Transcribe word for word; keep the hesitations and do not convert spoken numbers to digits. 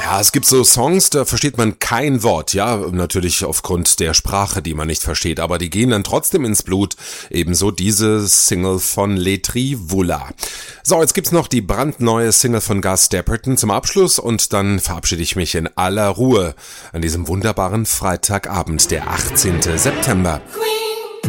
Ja, es gibt so Songs, da versteht man kein Wort, ja, natürlich aufgrund der Sprache, die man nicht versteht, aber die gehen dann trotzdem ins Blut, ebenso diese Single von Letri Vula. So, jetzt gibt's noch die brandneue Single von Gus Dapperton zum Abschluss und dann verabschiede ich mich in aller Ruhe an diesem wunderbaren Freitagabend, der achtzehnten September. Queen.